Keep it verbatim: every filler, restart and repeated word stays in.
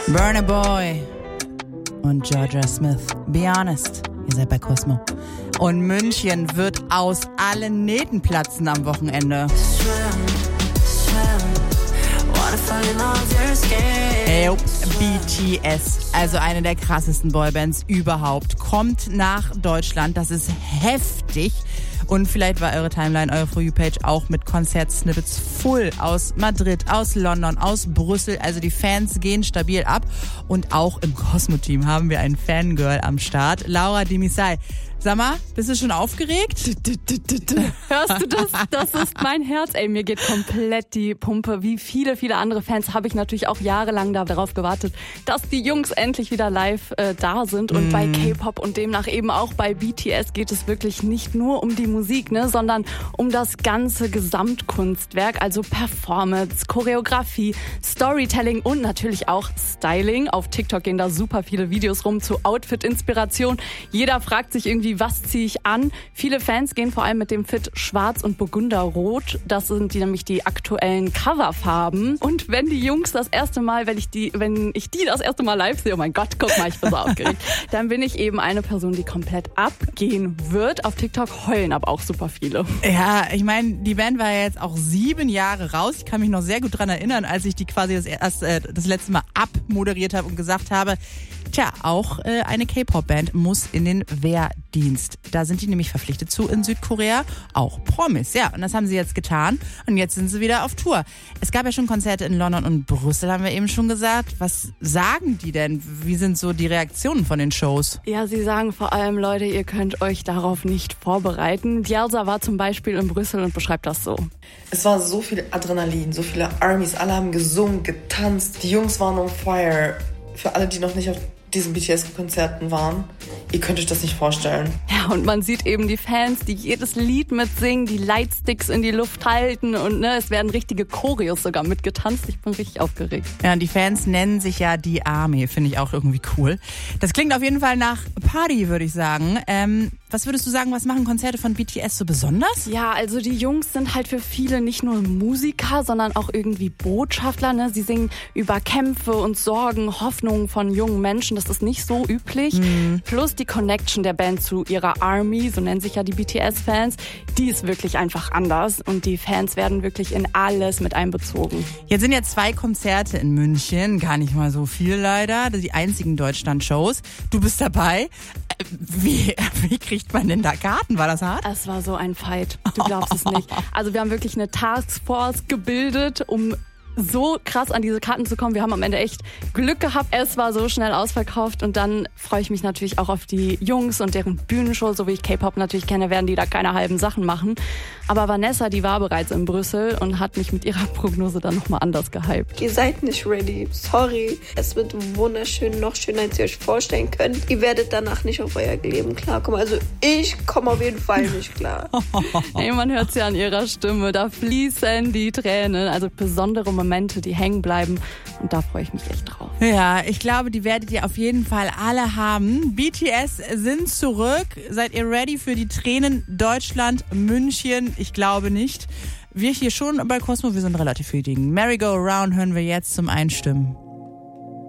Burna Boy und Georgia Smith. Be honest. Ihr seid bei Cosmo. Und München wird aus allen Nähten platzen am Wochenende. Ey, B T S, also eine der krassesten Boybands überhaupt, kommt nach Deutschland. Das ist heftig. Und vielleicht war eure Timeline, eure For You-Page auch mit Konzertsnippets full aus Madrid, aus London, aus Brüssel. Also die Fans gehen stabil ab. Und auch im Cosmo-Team haben wir ein Fangirl am Start, Laura Demisay. Sag mal, bist du schon aufgeregt? Hörst du das? Das ist mein Herz. Ey, mir geht komplett die Pumpe. Wie viele, viele andere Fans habe ich natürlich auch jahrelang darauf gewartet, dass die Jungs endlich wieder live äh, da sind. Und mm. bei K-Pop und demnach eben auch bei B T S geht es wirklich nicht nur um die Musik, ne, sondern um das ganze Gesamtkunstwerk. Also Performance, Choreografie, Storytelling und natürlich auch Styling. Auf TikTok gehen da super viele Videos rum zu Outfit-Inspiration. Jeder fragt sich irgendwie, was ziehe ich an? Viele Fans gehen vor allem mit dem Fit Schwarz und Burgunderrot. Das sind die, nämlich die aktuellen Coverfarben. Und wenn die Jungs das erste Mal, wenn ich die, wenn ich die das erste Mal live sehe, oh mein Gott, guck mal, ich bin so aufgeregt, dann bin ich eben eine Person, die komplett abgehen wird. Auf TikTok heulen aber auch super viele. Ja, ich meine, die Band war ja jetzt auch sieben Jahre raus. Ich kann mich noch sehr gut dran erinnern, als ich die quasi das, erst, äh, das letzte Mal abmoderiert habe und gesagt habe, tja, auch äh, eine K-Pop-Band muss in den Wehrdienst. Da sind die nämlich verpflichtet zu in Südkorea. Auch Promis, ja. Und das haben sie jetzt getan. Und jetzt sind sie wieder auf Tour. Es gab ja schon Konzerte in London und Brüssel, haben wir eben schon gesagt. Was sagen die denn? Wie sind so die Reaktionen von den Shows? Ja, sie sagen vor allem, Leute, ihr könnt euch darauf nicht vorbereiten. Djelsa war zum Beispiel in Brüssel und beschreibt das so. Es war so viel Adrenalin, so viele Armies. Alle haben gesungen, getanzt. Die Jungs waren on fire. Für alle, die noch nicht auf diesen B T S-Konzerten waren. Ihr könnt euch das nicht vorstellen. Ja, und man sieht eben die Fans, die jedes Lied mitsingen, die Lightsticks in die Luft halten und ne, es werden richtige Choreos sogar mitgetanzt. Ich bin richtig aufgeregt. Ja, und die Fans nennen sich ja die Army, finde ich auch irgendwie cool. Das klingt auf jeden Fall nach Party, würde ich sagen. Ähm, was würdest du sagen, was machen Konzerte von B T S so besonders? Ja, also die Jungs sind halt für viele nicht nur Musiker, sondern auch irgendwie Botschafter. Ne? Sie singen über Kämpfe und Sorgen, Hoffnungen von jungen Menschen. Das ist nicht so üblich. Mhm. Plus die Connection der Band zu ihrer Army, so nennen sich ja die B T S-Fans, die ist wirklich einfach anders. Und die Fans werden wirklich in alles mit einbezogen. Jetzt sind ja zwei Konzerte in München, gar nicht mal so viel leider. Das sind die einzigen Deutschland-Shows. Du bist dabei. Wie, wie kriegt man denn da Karten? War das hart? Es war so ein Fight. Du glaubst es nicht. Also wir haben wirklich eine Taskforce gebildet, um so krass an diese Karten zu kommen. Wir haben am Ende echt Glück gehabt. Es war so schnell ausverkauft und dann freue ich mich natürlich auch auf die Jungs und deren Bühnenshow. So wie ich K-Pop natürlich kenne, werden die da keine halben Sachen machen. Aber Vanessa, die war bereits in Brüssel und hat mich mit ihrer Prognose dann nochmal anders gehypt. Ihr seid nicht ready. Sorry. Es wird wunderschön, noch schöner, als ihr euch vorstellen könnt. Ihr werdet danach nicht auf euer Leben klarkommen. Also ich komme auf jeden Fall nicht klar. Hey, man hört es ja an ihrer Stimme. Da fließen die Tränen. Also besondere Momente, die hängen bleiben. Und da freue ich mich echt drauf. Ja, ich glaube, die werdet ihr auf jeden Fall alle haben. B T S sind zurück. Seid ihr ready für die Tränen Deutschland, München? Ich glaube nicht. Wir hier schon bei Cosmo, wir sind relativ gediegen. Merry Go Around hören wir jetzt zum Einstimmen.